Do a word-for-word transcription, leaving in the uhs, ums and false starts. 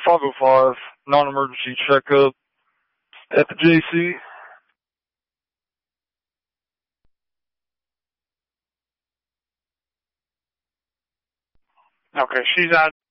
five oh five, non-emergency checkup at the J C. Okay, she's out